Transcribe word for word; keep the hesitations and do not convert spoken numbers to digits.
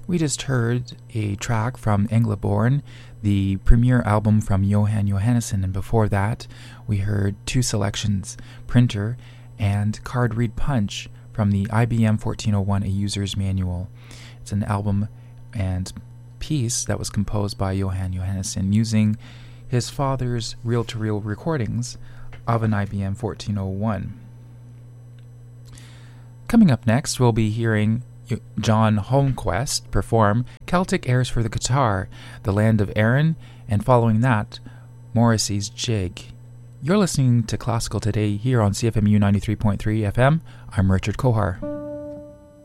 We just heard a track from Engleborn, the premiere album from Johan Johannesson, and before that we heard two selections, Printer and Card Read Punch from the I B M fourteen oh one, A User's Manual. It's an album and piece that was composed by Johan Johannesson using his father's reel-to-reel recordings of an I B M fourteen oh one. Coming up next, we'll be hearing John Holmquist perform Celtic Airs for the Guitar, The Land of Erin, and following that, Morrissey's Jig. You're listening to Classical Today here on C F M U ninety-three point three F M. I'm Richard Kohar.